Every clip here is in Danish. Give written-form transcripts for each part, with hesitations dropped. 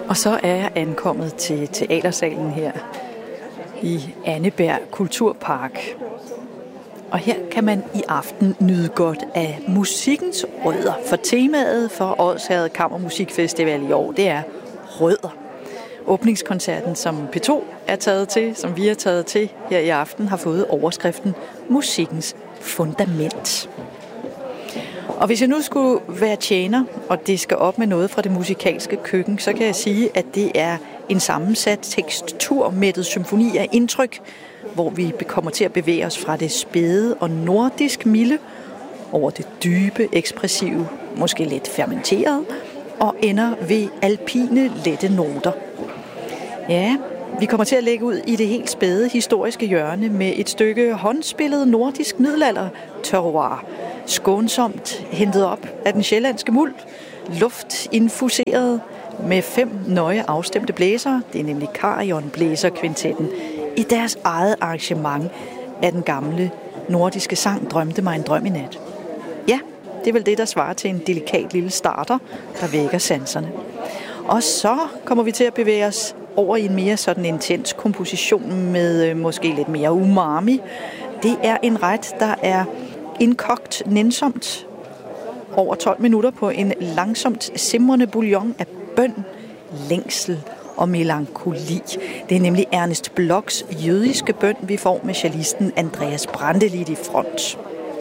Og så er jeg ankommet til teatersalen her i Anneberg Kulturpark. Og her kan man i aften nyde godt af musikkens rødder. For temaet for Odsherred Kammermusikfestival i år, det er rødder. Åbningskoncerten, som P2 er taget til, som vi er taget til her i aften, har fået overskriften Musikkens Fundament. Og hvis jeg nu skulle være tjener, og det skal op med noget fra det musikalske køkken, så kan jeg sige, at det er en sammensat teksturmættet symfoni af indtryk, hvor vi kommer til at bevæge os fra det spæde og nordisk milde over det dybe, ekspressive, måske lidt fermenterede, og ender ved alpine, lette noter. Ja, vi kommer til at lægge ud i det helt spæde historiske hjørne med et stykke håndspillet nordisk middelalder terroir, skånsomt hentet op af den sjællandske muld, luftinfuseret med 5 nøje afstemte blæsere, det er nemlig Carillon Blæserkvintetten, i deres eget arrangement af den gamle nordiske sang Drømte mig en drøm i nat. Ja, det er vel det, der svarer til en delikat lille starter, der vækker sanserne. Og så kommer vi til at bevæge os over i en mere sådan intens komposition med måske lidt mere umami. Det er en ret, der er indkogt nænsomt over 12 minutter på en langsomt simrende bouillon af bøn, længsel og melankoli. Det er nemlig Ernest Blochs jødiske bøn, vi får med cellisten Andreas Brantelid i front.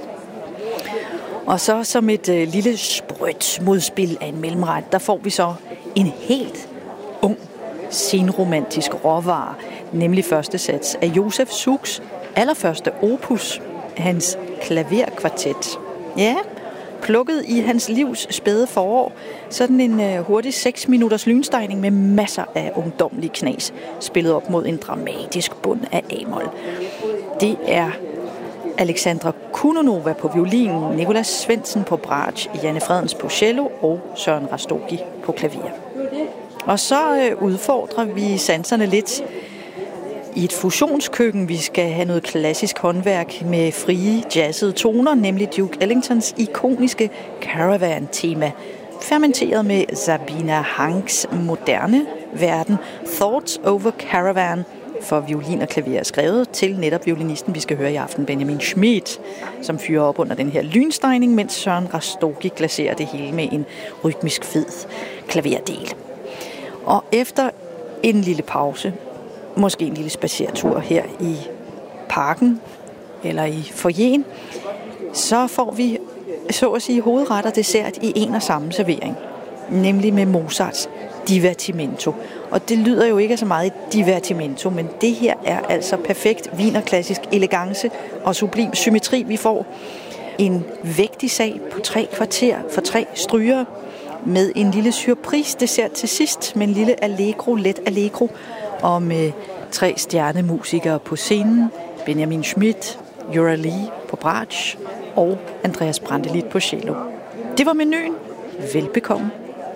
Og så som et lille sprødt modspil af en mellemret, der får vi så en helt ung senromantisk råvare, nemlig første sats af Josef Sukks allerførste opus, hans klaverkvartet. Ja, plukket i hans livs spæde forår, sådan en hurtig 6 minutters lynstejning med masser af ungdomlig knas, spillet op mod en dramatisk bund af a-mol. Det er Alexandra Kunonova på violin, Nicolas Svendsen på bratsch, Janne Fredens på cello og Søren Rastogi på klaver. Og så udfordrer vi sanserne lidt i et fusionskøkken. Vi skal have noget klassisk håndværk med frie, jazzede toner, nemlig Duke Ellingtons ikoniske Caravan-tema, fermenteret med Sabina Hanks moderne verden Thoughts over Caravan for violin og klaver, skrevet til netop violinisten, vi skal høre i aften, Benjamin Schmidt, som fyrer op under den her lynstejning, mens Søren Rastogi glaserer det hele med en rytmisk fed klaverdel. Og efter en lille pause, måske en lille spacertur her i parken eller i foyeren, så får vi så at sige hovedret og dessert i en og samme servering, nemlig med Mozarts Divertimento. Og det lyder jo ikke så meget et divertimento, men det her er altså perfekt wienerklassisk elegance og sublim symmetri. Vi får en vægtig sag på 3 kvarter for 3 strygere med en lille surprise dessert til sidst, med en lille allegro, let allegro, og med 3 stjernemusikere på scenen, Benjamin Schmidt, Jura Lee på bratsch og Andreas Brantelid på cello. Det var menuen. Velbekomme.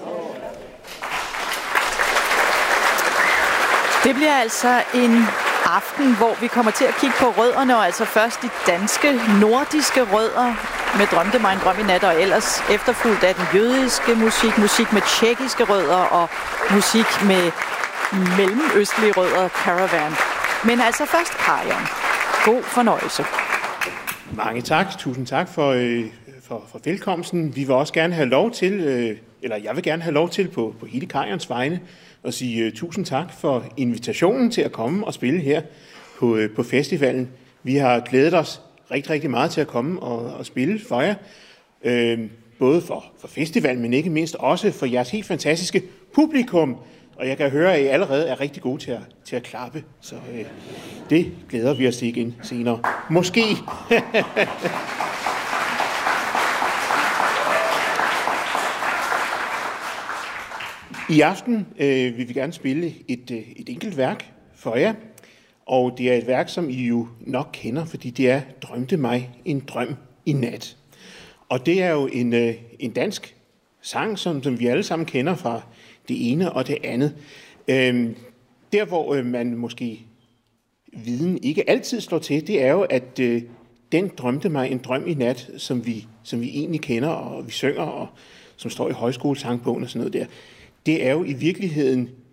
Det bliver altså en aften, hvor vi kommer til at kigge på rødderne, og altså først de danske, nordiske rødder med Drømte mig en drøm i nat, og ellers efterfulgt af den jødiske musik, musik med tjekkiske rødder og musik med mellemøstlige rødder, Caravan. Men altså først Carillon. God fornøjelse. Mange tak. Tusind tak for velkomsten. Vi vil også gerne have lov til, eller jeg vil gerne have lov til på hele Carillons vegne, at sige tusind tak for invitationen til at komme og spille her på festivalen. Vi har glædet os rigtig, rigtig meget til at komme og spille for jer. Både for festivalen, men ikke mindst også for jeres helt fantastiske publikum. Og jeg kan høre, at I allerede er rigtig gode til at klappe. Så det glæder vi os til igen senere. Måske. I aften vil vi gerne spille et enkelt værk for jer. Og det er et værk, som I jo nok kender, fordi det er Drømte mig en drøm i nat. Og det er jo en dansk sang, som vi alle sammen kender fra det ene og det andet. Der, hvor man måske viden ikke altid slår til, det er jo, at den Drømte mig en drøm i nat, som vi egentlig kender, og vi synger, og som står i højskolesangbogen og sådan noget der, det er jo i virkeligheden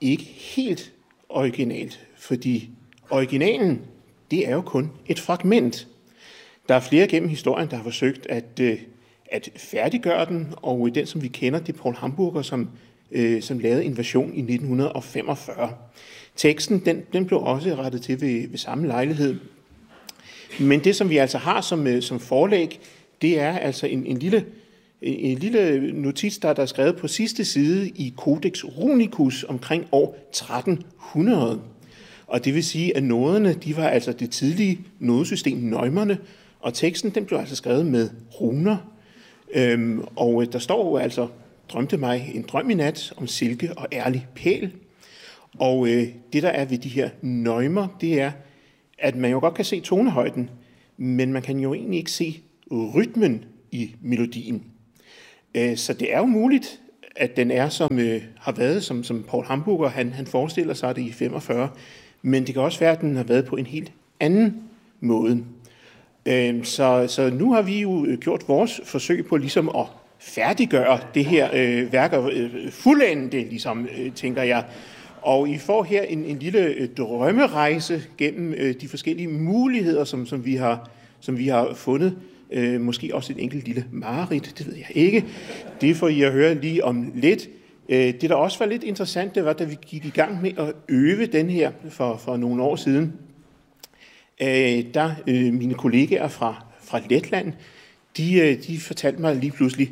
ikke helt originalt, fordi originalen, det er jo kun et fragment. Der er flere gennem historien, der har forsøgt at færdiggøre den, og den, som vi kender, det er Paul Hamburger, som lavede en version i 1945. Teksten, den blev også rettet til ved samme lejlighed. Men det, som vi altså har som forlæg, det er altså en lille notits, der er skrevet på sidste side i Codex Runicus omkring år 1300. Og det vil sige, at noderne, de var altså det tidlige nodesystem Neumerne, og teksten, den blev altså skrevet med runer. Og der står jo altså, drømte mig en drøm i nat om silke og ærlig pæl. Og det, der er ved de her neumer, det er, at man jo godt kan se tonehøjden, men man kan jo egentlig ikke se rytmen i melodien. Så det er jo muligt, at den er, som har været, som Paul Hamburger, han forestiller sig det i 45, men det kan også være, at den har været på en helt anden måde. Så nu har vi jo gjort vores forsøg på ligesom at færdiggøre det her værk og fuldende det, ligesom, tænker jeg. Og I får her en lille drømmerejse gennem de forskellige muligheder, som vi har fundet. Måske også et enkelt lille mareridt, det ved jeg ikke. Det får I at høre lige om lidt. Det, der også var lidt interessant, det var, da vi gik i gang med at øve den her for nogle år siden. Mine kollegaer fra Letland, de fortalte mig lige pludselig,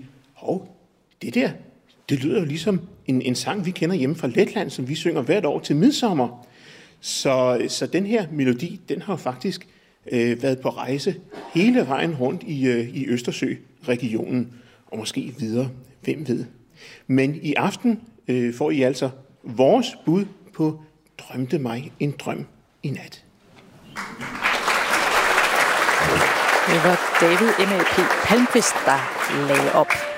det lyder jo ligesom en sang, vi kender hjemme fra Letland, som vi synger hvert år til midsommer. Så den her melodi, den har faktisk været på rejse hele vejen rundt i Østersø-regionen, og måske videre, hvem ved. Men i aften får I altså vores bud på Drømte mig en drøm i nat. Det var David M.A.P. Palmqvist, der lagde op.